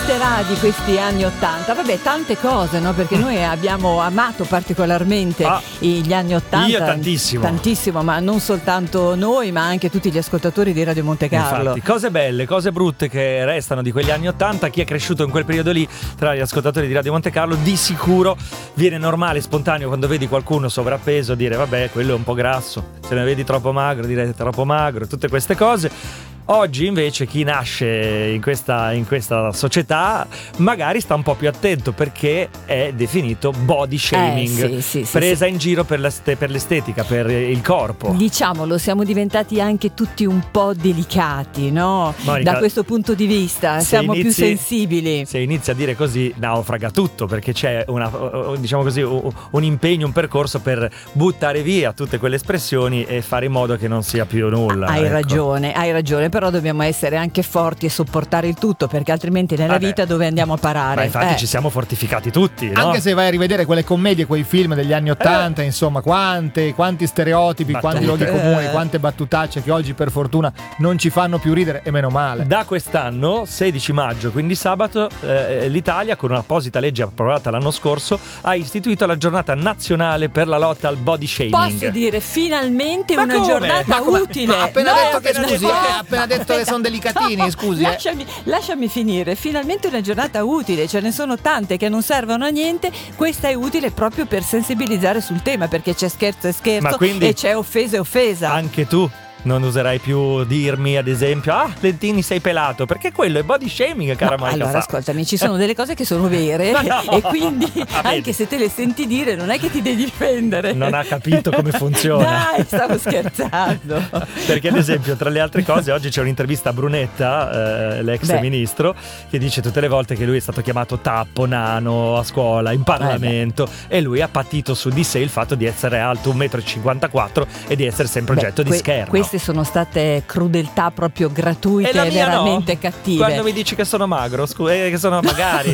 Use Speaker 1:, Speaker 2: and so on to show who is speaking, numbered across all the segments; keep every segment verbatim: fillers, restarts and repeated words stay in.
Speaker 1: resterà di questi anni ottanta? Vabbè, tante cose, no? Perché noi abbiamo amato particolarmente ah, gli anni ottanta.
Speaker 2: Io tantissimo.
Speaker 1: Tantissimo, ma non soltanto noi, ma anche tutti gli ascoltatori di Radio Monte Carlo.
Speaker 2: Infatti, cose belle, cose brutte che restano di quegli anni ottanta. Chi è cresciuto in quel periodo lì, tra gli ascoltatori di Radio Monte Carlo, di sicuro viene normale, spontaneo, quando vedi qualcuno sovrappeso dire vabbè, quello è un po' grasso, se ne vedi troppo magro dire troppo magro, tutte queste cose. Oggi invece chi nasce in questa, in questa società magari sta un po' più attento, perché è definito body shaming,
Speaker 1: eh, sì, sì,
Speaker 2: presa
Speaker 1: sì,
Speaker 2: in giro per, l'este- per l'estetica, per il corpo.
Speaker 1: Diciamolo, siamo diventati anche tutti un po' delicati, no?
Speaker 2: Monica,
Speaker 1: da questo punto di vista siamo
Speaker 2: inizi,
Speaker 1: più sensibili.
Speaker 2: Se inizi a dire così naufraga tutto, perché c'è una, diciamo così, un impegno, un percorso per buttare via tutte quelle espressioni e fare in modo che non sia più nulla.
Speaker 1: Hai
Speaker 2: ecco.
Speaker 1: ragione, hai ragione. Però dobbiamo essere anche forti e sopportare il tutto, perché altrimenti nella
Speaker 2: Vabbè.
Speaker 1: vita dove andiamo a parare?
Speaker 2: Ma infatti
Speaker 1: eh.
Speaker 2: ci siamo fortificati tutti, no?
Speaker 3: Anche se vai a rivedere quelle commedie, quei film degli anni ottanta,
Speaker 2: eh.
Speaker 3: insomma, quante, quanti stereotipi,
Speaker 2: Battute.
Speaker 3: quanti luoghi comuni,
Speaker 1: Eh.
Speaker 3: quante battutacce che oggi per fortuna non ci fanno più ridere, e meno male.
Speaker 2: Da quest'anno, sedici maggio, quindi sabato, eh, l'Italia, con un'apposita legge approvata l'anno scorso, ha istituito la giornata nazionale per la lotta al body shaming.
Speaker 1: Posso dire finalmente
Speaker 2: Ma
Speaker 1: una
Speaker 2: come?
Speaker 1: giornata
Speaker 3: Ma come?
Speaker 1: utile?
Speaker 3: Ma ha appena
Speaker 1: No,
Speaker 3: detto che
Speaker 1: appena
Speaker 3: scusi,
Speaker 1: detto-
Speaker 3: eh, ha appena detto che sono delicatini, scusi. eh.
Speaker 1: Lasciami, lasciami finire. Finalmente una giornata utile, ce ne sono tante che non servono a niente. Questa è utile proprio per sensibilizzare sul tema, perché c'è scherzo e scherzo,
Speaker 2: Ma quindi
Speaker 1: e c'è offesa e offesa.
Speaker 2: anche tu non userai più dirmi, ad esempio, ah, Lentini sei pelato, perché quello è body shaming, cara
Speaker 1: No,
Speaker 2: Monica.
Speaker 1: allora
Speaker 2: Fa.
Speaker 1: ascoltami, ci sono delle cose che sono vere
Speaker 2: Ma no.
Speaker 1: e quindi
Speaker 2: Ah, vedi.
Speaker 1: anche se te le senti dire non è che ti devi difendere.
Speaker 2: Non ha capito come funziona.
Speaker 1: Dai, stavo scherzando.
Speaker 2: Perché ad esempio, tra le altre cose, oggi c'è un'intervista a Brunetta, eh, l'ex
Speaker 1: Beh.
Speaker 2: ministro, che dice tutte le volte che lui è stato chiamato tappo, nano a scuola, in Parlamento, e lui ha patito su di sé il fatto di essere alto un metro e cinquantaquattro e di essere sempre
Speaker 1: Beh,
Speaker 2: oggetto di
Speaker 1: que-
Speaker 2: scherno.
Speaker 1: Queste sono state crudeltà proprio gratuite
Speaker 2: E la
Speaker 1: e
Speaker 2: mia
Speaker 1: veramente
Speaker 2: no.
Speaker 1: cattive.
Speaker 2: Quando mi dici che sono magro, scu- eh, che sono magari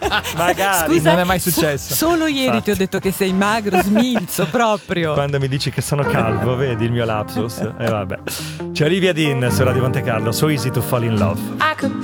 Speaker 2: magari
Speaker 1: Scusa,
Speaker 3: non è mai successo.
Speaker 1: so- solo ieri
Speaker 2: Infatti.
Speaker 1: ti ho detto che sei magro, smilzo proprio.
Speaker 2: Quando mi dici che sono calvo, vedi il mio lapsus. E vabbè. C'è Olivia Dean su Radio Monte Carlo, So Easy to Fall in Love.